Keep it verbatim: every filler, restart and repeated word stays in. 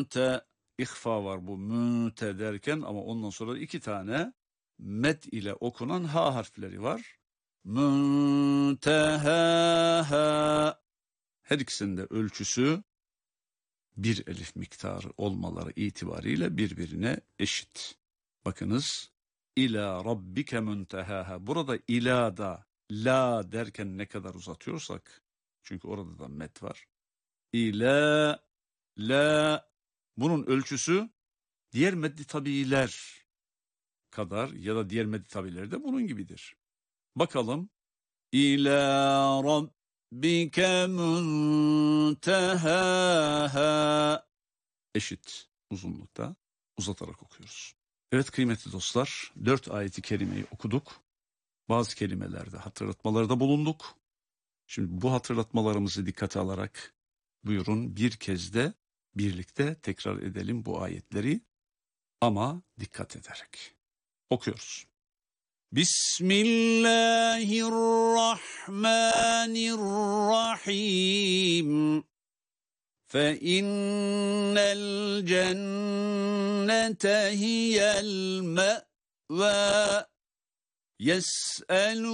münte, ihfa var bu münte derken ama ondan sonra iki tane met ile okunan ha harfleri var. Müntehaha. Her ikisinde ölçüsü bir elif miktarı olmaları itibariyle birbirine eşit. Bakınız. İlâ rabbike müntehaha. Burada ilâ da la derken ne kadar uzatıyorsak, çünkü orada da met var. İlâ, la, bunun ölçüsü diğer meddi tabiiler kadar ya da diğer meddi tabiiler de bunun gibidir. Bakalım. İlâ rabbike müntehaha. Eşit uzunlukta uzatarak okuyoruz. Evet kıymetli dostlar, dört ayeti kerimeyi okuduk. Bazı kelimelerde hatırlatmalarda bulunduk. Şimdi bu hatırlatmalarımızı dikkate alarak buyurun bir kez de birlikte tekrar edelim bu ayetleri ama dikkat ederek. Okuyoruz. Bismillahirrahmanirrahim. فَإِنَّ الْجَنَّةَ هِيَ الْمَأْوَى يَسْأَلُ